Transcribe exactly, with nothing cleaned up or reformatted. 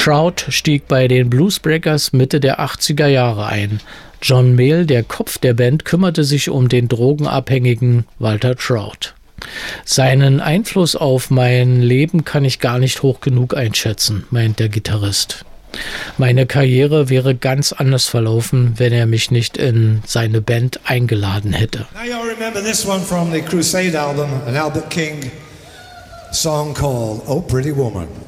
Trout stieg bei den Bluesbreakers Mitte der achtziger Jahre ein. John Mayall, der Kopf der Band, kümmerte sich um den drogenabhängigen Walter Trout. Seinen Einfluss auf mein Leben kann ich gar nicht hoch genug einschätzen, meint der Gitarrist. Meine Karriere wäre ganz anders verlaufen, wenn er mich nicht in seine Band eingeladen hätte. Now you'll remember this one from the Crusade album, an Albert King song called Oh Pretty Woman.